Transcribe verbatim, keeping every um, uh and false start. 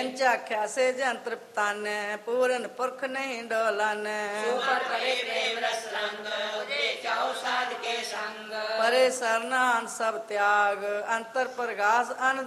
ਜਿਨ ਝਾਖਿਆ ਸੇ ਜਨ ਤ੍ਰਿਪਤਾਨੈ ਪੂਰਨ ਪੁਰਖ ਨਹੀਂ ਡੋਲਾਨੈ ਸੁਪਰ ਪਰੇ ਪ੍ਰੇਮ ਰਸ ਰੰਗ ਉਹਦੇ ਚਾਉ ਸਾਧ ਕੇ ਸੰਗ ਪਰੇ ਸਰਨਾਨ ਸਭ ਤਿਆਗ ਅੰਤਰ ਪ੍ਰਗਾਸ ਅਨ